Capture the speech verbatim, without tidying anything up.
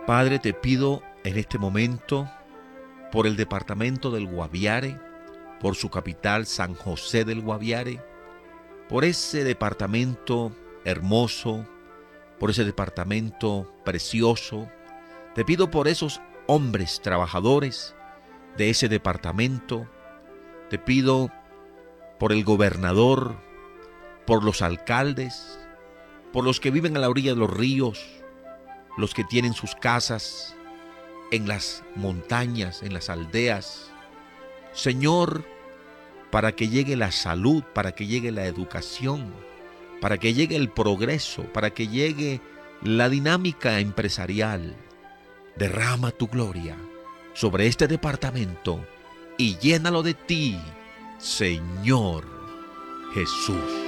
Padre, te pido en este momento por el departamento del Guaviare, por su capital San José del Guaviare, por ese departamento hermoso, por ese departamento precioso. Te pido por esos hombres trabajadores de ese departamento. Te pido por el gobernador, por los alcaldes, por los que viven a la orilla de los ríos, los que tienen sus casas en las montañas, en las aldeas. Señor, para que llegue la salud, para que llegue la educación, para que llegue el progreso, para que llegue la dinámica empresarial. Derrama tu gloria sobre este departamento y llénalo de ti, Señor Jesús.